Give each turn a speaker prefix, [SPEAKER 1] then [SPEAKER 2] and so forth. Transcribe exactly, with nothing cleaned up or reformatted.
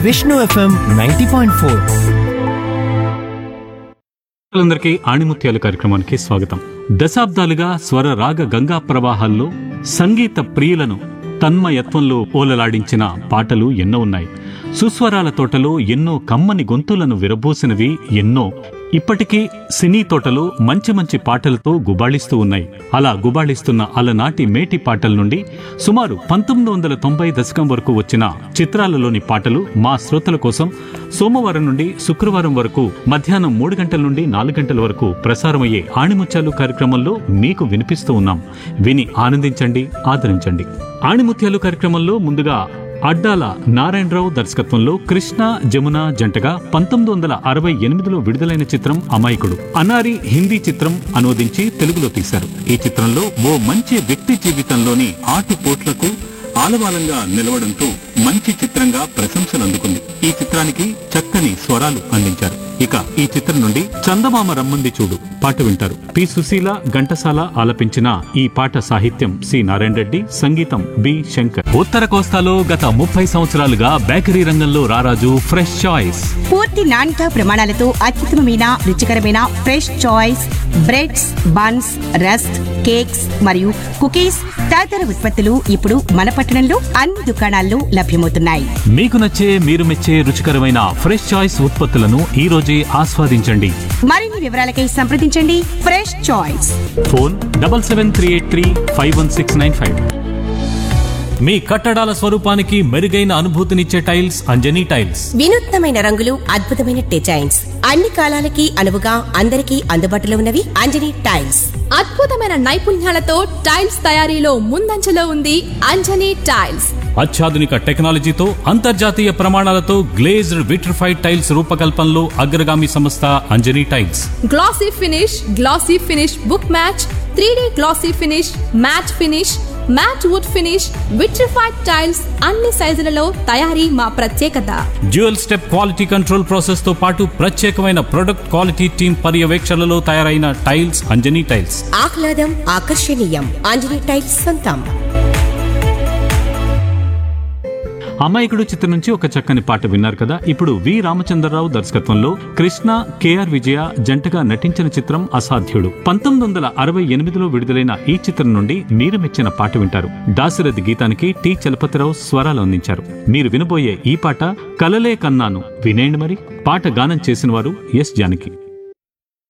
[SPEAKER 1] Vishnu FM ninety point four.
[SPEAKER 2] అందరికీ ఆణిముత్యాలు కార్యక్రమానికి స్వాగతం. దశాబ్దాలుగా స్వర రాగ గంగా ప్రవాహాల్లో సంగీత ప్రియులను తన్మయత్వంలో ఓలలాడించిన పాటలు ఎన్నో ఉన్నాయి. సుస్వరాల తోటలో ఎన్నో కమ్మని గొంతులను విరబోసినవి ఎన్నో ఇప్పటికీ సినీ తోటలో మంచి మంచి పాటలతో గుబాళిస్తూ ఉన్నాయి. అలా గుబాళిస్తున్న అలనాటి మేటి పాటల నుండి సుమారు పంతొమ్మిది వందల తొంభై దశకం వరకు వచ్చిన చిత్రాలలోని పాటలు మా శ్రోతల కోసం సోమవారం నుండి శుక్రవారం వరకు మధ్యాహ్నం మూడు గంటల నుండి నాలుగు గంటల వరకు ప్రసారమయ్యే ఆణిముత్యాలు కార్యక్రమంలో మీకు వినిపిస్తూ ఉన్నాం. విని ఆనందించండి, ఆదరించండి. ఆణిముత్యాలు కార్యక్రమంలో ముందుగా అడ్డాల నారాయణరావు దర్శకత్వంలో కృష్ణ జమున జంటగా పంతొమ్మిది వందల అరవై ఎనిమిదిలో విడుదలైన చిత్రం అమాయకుడు. అనారి హిందీ చిత్రం అనువదించి తెలుగులో తీశారు. ఈ చిత్రంలో ఓ మంచి వ్యక్తి జీవితంలోని ఆటుపోట్లకు ఆలవాలంగా నిలవడంతో మంచి చిత్రంగా ప్రశంసలు అందుకుంది. ఈ చిత్రానికి చక్కని స్వరాలు అందించారు. ఇక ఈ చిత్రం నుండి చందమామ రమ్మంది చూడు పాట వింటారు. పి సుశీల, ఘంటసాల ఆలపించిన ఈ పాట సాహిత్యం సి నారాయణ రెడ్డి, సంగీతం బి శంకర్. ఉత్తర కోస్తాలో గత ముప్పై సంవత్సరాలుగా బేకరీ రంగంలో రారాజు ఫ్రెష్ చాయిస్.
[SPEAKER 3] పూర్తి నాణ్యత ప్రమాణాలతో అత్యుత్తమమైన రుచికరమైన fresh choice breads, buns, rusk, cakes మరియు కుకీస్ తదితర ఉత్పత్తులు ఇప్పుడు మన పట్టణంలో అన్ని దుకాణాల్లో లభ్యమవుతున్నాయి.
[SPEAKER 2] మీకు నచ్చే, మీరు మెచ్చే రుచికరమైన ఫ్రెష్ చాయిస్ ఉత్పత్తులను ఈ రోజే ఆస్వాదించండి.
[SPEAKER 3] మరిన్ని వివరాలకై సంప్రదించండి. Fresh choice.
[SPEAKER 2] Phone double seven three eight three five one six nine five. మీ కట్టడాల స్వరూపానికి మెరుగైన అనుభూతినిచ్చే టైల్స్ అంజనీ టైల్స్.
[SPEAKER 3] వినూత్నమైన రంగులు, అద్భుతమైన డిజైన్స్, అన్ని కాలాలకి అనువుగా అందరికీ అందుబాటులో ఉన్నవి అంజనీ టైల్స్.
[SPEAKER 4] అద్భుతమైన నైపుణ్యాలతో టైల్స్ తయారీలో ముందంజలో ఉంది అంజనీ టైల్స్.
[SPEAKER 2] అత్యాధునిక టెక్నాలజీతో అంతర్జాతీయ ప్రమాణాలతో గ్లేజ్డ్ విట్రిఫైడ్ టైల్స్ రూపకల్పనలో అగ్రగామి సంస్థ Anjani tiles.
[SPEAKER 4] Glossy finish, glossy finish book match, three D glossy finish, mat finish, mat would finish, vitrified tiles అన్ని సైజులలో తయారీ మా ప్రత్యేకత.
[SPEAKER 2] Dual step quality control process తో పాటు ప్రత్యేకమైన ప్రొడక్ట్ క్వాలిటీ టీమ్ పర్యవేక్షణలో తయారైన టైల్స్ అంజనీ టైల్స్.
[SPEAKER 3] ఆహ్లాదం, ఆకర్షణీయం, అంజనీ టైల్స్ సొంతం.
[SPEAKER 2] అమాయకుడు చిత్రం నుంచి ఒక చక్కని పాట విన్నారు కదా. ఇప్పుడు వి రామచంద్రరావు దర్శకత్వంలో కృష్ణ, కెఆర్ విజయ జంటగా నటించిన చిత్రం అసాధ్యుడు. పంతొమ్మిది వందల అరవై ఎనిమిదిలో విడుదలైన ఈ చిత్రం నుండి మీరు మెచ్చిన పాట వింటారు. దాశరథి గీతానికి టి చలపతిరావు స్వరాలు అందించారు. మీరు వినబోయే ఈ పాట కలలే కన్నాను. వినేయండి మరి. పాట గానం చేసిన వారు ఎస్ జానకి.